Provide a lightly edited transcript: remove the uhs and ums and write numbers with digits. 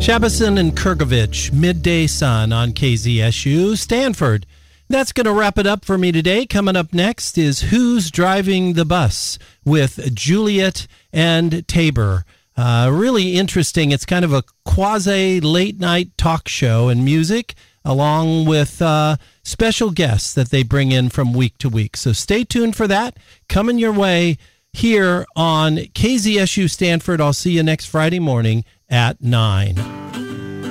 Shabbason and Kurgovich, Midday Sun on KZSU, Stanford. That's going to wrap it up for me today. Coming up next is Who's Driving the Bus with Juliet and Tabor. Really interesting. It's kind of a quasi-late night talk show and music, along with special guests that they bring in from week to week. So stay tuned for that. Coming your way here on KZSU Stanford. I'll see you next Friday morning at 9.